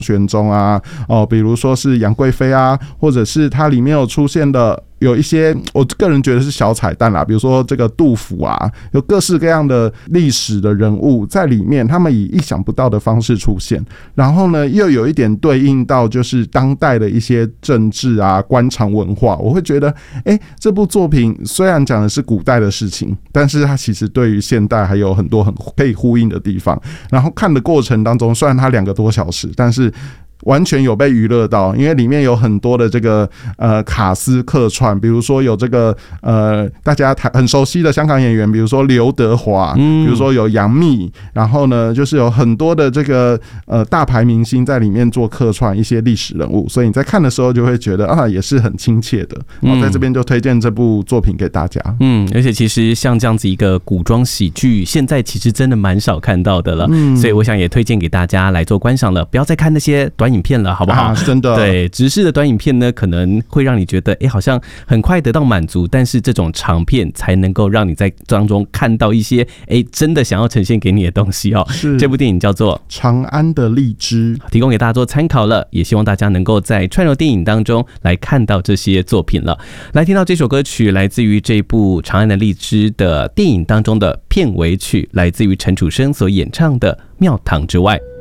玄宗啊，比如说是杨贵妃啊，或者是它里面有出现的。有一些我个人觉得是小彩蛋啦，比如说这个杜甫啊，有各式各样的历史的人物在里面，他们以意想不到的方式出现，然后呢又有一点对应到就是当代的一些政治啊、官场文化，我会觉得这部作品虽然讲的是古代的事情，但是它其实对于现代还有很多很可以呼应的地方，然后看的过程当中虽然它2个多小时，但是完全有被娱乐到，因为里面有很多的这个卡司客串，比如说有这个大家很熟悉的香港演员，比如说刘德华，比如说有杨幂，然后呢就是有很多的这个大牌明星在里面做客串一些历史人物，所以你在看的时候就会觉得也是很亲切的。然后在这边就推荐这部作品给大家。 而且其实像这样子一个古装喜剧，现在其实真的蛮少看到的了，所以我想也推荐给大家来做观赏了，不要再看那些短影片了，好不好？ 真的， 对，直视的短影片呢，可能会让你觉得，好像很快得到满足，但是这种长片才能够让你在当中看到一些，真的想要呈现给你的东西哦。这部电影叫做《 长安的荔枝》， 提供给大家做参考了，也希望大家能够在串流电影当中来看到这些作品了。来听到这首歌曲，来自于这部《长安的荔枝》的电影当中的片尾曲，来自于陈楚生所演唱的《庙堂之外》。